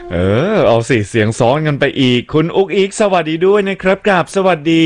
เอาสิเสียงซ้อนกันไปอีกคุณอุ๊กอีกสวัสดีด้วยนะครับกราบสวัสดี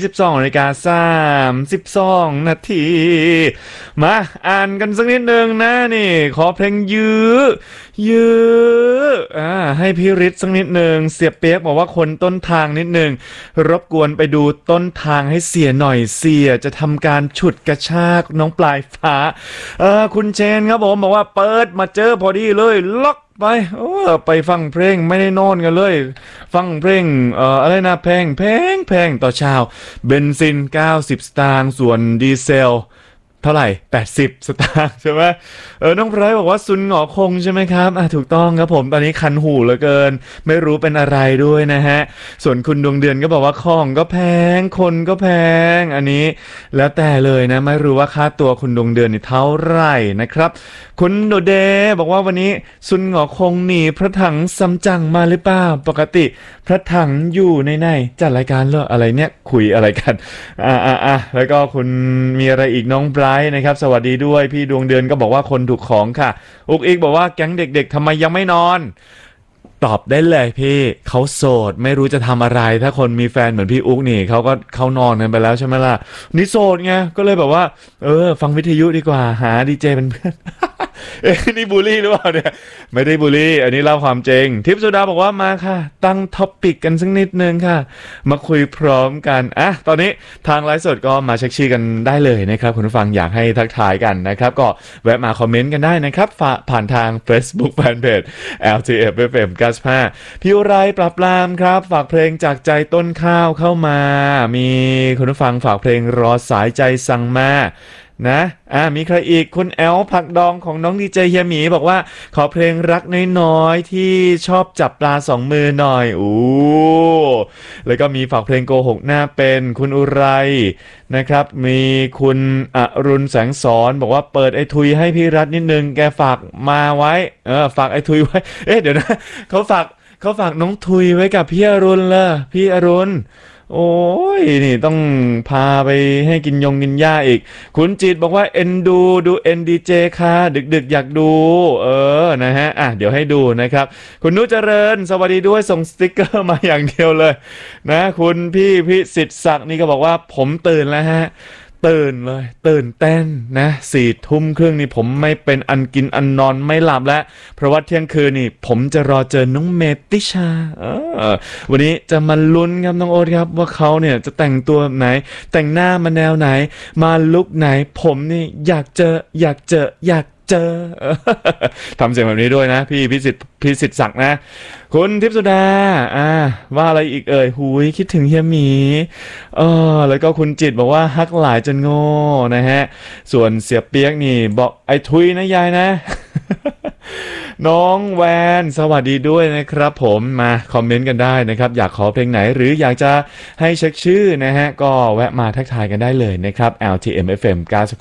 22:32 นาทีมาอ่านกันสักนิดนึงนะนี่ขอเพลงยื้อให้พี่ฤทธิ์สักนิดนึงเสียเปียกบอกว่าคนต้นทางนิดนึงรบกวนไปดูต้นทางให้เสียหน่อยเสียจะทำการฉุดกระชากน้องปลายฟ้าคุณเชนครับผมบอกว่าเปิดมาเจอพอดีเลยล็อกไปฟังเพลงไม่ได้นอนกันเลยฟังเพลงอะไรนะแพงต่อเช้าเบนซิน90 สตางค์ส่วนดีเซลเท่าไหร่80 สตางค์ใช่ไหมน้องไพรบอกว่าซุนหงอคงใช่ไหมครับถูกต้องครับผมตอนนี้คันหูเหลือเกินไม่รู้เป็นอะไรด้วยนะฮะส่วนคุณดวงเดือนก็บอกว่าของก็แพงคนก็แพงอันนี้แล้วแต่เลยนะไม่รู้ว่าค่าตัวคุณดวงเดือนนี่เท่าไหร่นะครับคุณโดเดบอกว่าวันนี้ซุนหงอคงหนีพระถังซัมจั๋งมาหรือเปล่าปกติพระถังอยู่ในจัดรายการเหรออะไรเนี่ยคุยอะไรกันแล้วก็คุณมีอะไรอีกน้องไบรท์นะครับสวัสดีด้วยพี่ดวงเดือนก็บอกว่าคนถูกของค่ะอุกอีกบอกว่าแก๊งเด็กๆทำไมยังไม่นอนตอบได้เลยพี่เขาโสดไม่รู้จะทำอะไรถ้าคนมีแฟนเหมือนพี่อุ๊กนี่เขาก็เข้านอนกันไปแล้วใช่ไหมล่ะนี่โสดไงก็เลยแบบว่าฟังวิทยุดีกว่าหาดีเจเป็นเพื่อน นี่บูลลี่หรือเปล่าเนี่ยไม่ได้บูลลี่อันนี้เล่าความจริงทิพย์สุดาบอกว่ามาค่ะตั้งท็อปปิกกันสักนิดนึงค่ะมาคุยพร้อมกันตอนนี้ทางไลฟ์สดก็มาเช็คชื่อกันได้เลยนะครับคุณผู้ฟังอยากให้ทักทายกันนะครับก็แวะมาคอมเมนต์กันได้นะครับผ่านทาง Facebook Fanpage LTF FM 95พี่อุไรปราบปรามครับฝากเพลงจากใจต้นข้าวเข้ามามีคุณผู้ฟังฝากเพลงรอสายใจสั่งมานะมีใครอีกคุณแอลผักดองของน้องดีเจเฮียหมีบอกว่าขอเพลงรักน้อยๆที่ชอบจับปลาสองมือหน่อยแล้วก็มีฝากเพลงโกหกหน้าเป็นคุณอุไรนะครับมีคุณอรุณแสงสอนบอกว่าเปิดไอทุยให้พี่รัฐนิดนึงแกฝากมาไว้ฝากไอทุยไว้เดี๋ยวนะเขาฝากน้องทุยไว้กับพี่อรุณเลยพี่อรุณโอ้ยนี่ต้องพาไปให้กินกินหญ้าอีกคุณจิตบอกว่าเอ็นดูNDJ ค่ะดึกอยากดูนะฮะเดี๋ยวให้ดูนะครับคุณนุจเจริญสวัสดีด้วยส่งสติ๊กเกอร์มาอย่างเดียวเลยนะคุณพี่พิสิทธิ์ศักดิ์นี่ก็บอกว่าผมตื่นแล้วฮะตื่นเลยตื่นเต้นนะ22:30นี่ผมไม่เป็นอันกินอันนอนไม่หลับแล้วเพราะว่าเที่ยงคืนนี่ผมจะรอเจอน้องเมติชาวันนี้จะมาลุ้นครับน้องโอ๊ตครับว่าเขาเนี่ยจะแต่งตัวแบบไหนแต่งหน้ามาแนวไหนมาลุคไหนผมนี่อยากเจอทำเสียงแบบนี้ด้วยนะพี่พิสิทธิ์ศักดิ์นะคุณทิพย์สุดาว่าอะไรอีกหุยคิดถึงเฮียหมีแล้วก็คุณจิตบอกว่าฮักหลายจนโง่นะฮะส่วนเสียเปียกนี่บอกไอ้ทุยนะยายนะ น้องแวนสวัสดีด้วยนะครับผมมาคอมเมนต์กันได้นะครับอยากขอเพลงไหนหรืออยากจะให้เช็คชื่อนะฮะก็แวะมาทักทายกันได้เลยนะครับ LTM FM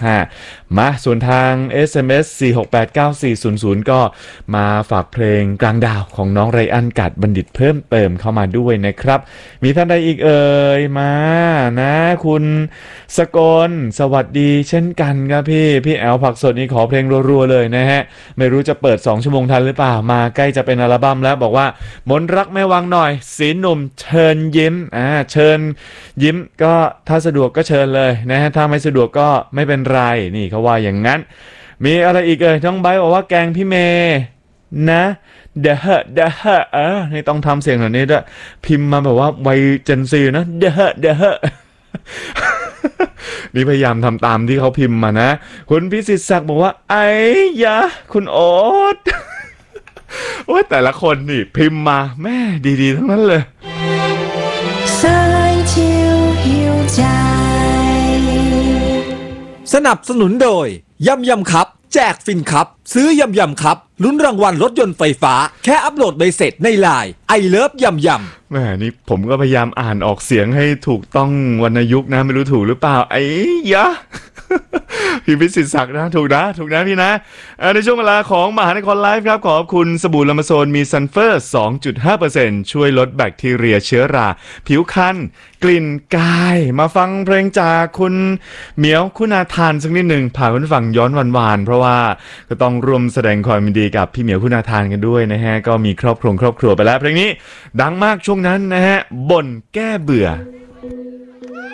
95มาส่วนทาง SMS 4689400ก็มาฝากเพลงกลางดาวของน้องไรอันกัดบัณฑิตเพิ่มเติมเข้ามาด้วยนะครับมีท่านใดอีกมานะคุณสกลสวัสดีเช่นกันครับพี่แอลผักสดนี่ขอเพลงรัวๆเลยนะฮะไม่รู้จะเปิด2 ชั่วโมงทันหรือเปล่ามาใกล้จะเป็นอัลบั้มแล้วบอกว่ามนรักแม่วังหน่อยสีหนุ่มเชิญยิ้มเชิญยิ้มก็ถ้าสะดวกก็เชิญเลยนะฮะถ้าไม่สะดวกก็ไม่เป็นไรนี่เขาว่าอย่างนั้นมีอะไรอีกน้องไบร์ทบอกว่าแกงพี่เมย์นะเดอะนี่ต้องทำเสียงแบบนี้ด้วยพิมพ์มาแบบว่าวัยเจนซีนะเดอะนี่พยายามทำตามที่เขาพิมพ์มานะคุณพิสิทธิ์ศักดิ์บอกว่าไอ้ยะคุณโอ๊ตโอ้ยแต่ละคนนี่พิมพ์มาแม่ดีๆทั้งนั้นเลยสนับสนุนโดยยำครับแจกฟินครับซื้อยำครับลุ้นรางวัลรถยนต์ไฟฟ้าแค่อัปโหลดใบเสร็จในไลน์ไอเลิฟยำแหมนี่ผมก็พยายามอ่านออกเสียงให้ถูกต้องวรรณยุกต์นะไม่รู้ถูกหรือเปล่าไอ้ยะ พี่พิสิทธิ์ศักดิ์นะถูกนะพี่นะในช่วงเวลาของมหานครไลฟ์ครับขอบคุณสบู่ลามาโซนมีซัลเฟอร์ 2.5% ช่วยลดแบคทีเรียเชื้อราผิวคันกลิ่นกายมาฟังเพลงจากคุณเหมียวคุณาทานสักนิดหนึ่งพาคุณฟังย้อนวันๆเพราะว่าก็ต้องร่วมแสดงความยินดีกับพี่เหมียวคุณาทานกันด้วยนะฮะก็มีครอบครัวไปแล้วเพลงนี้ดังมากช่วงนั้นนะฮะบ่นแก้เบื่อ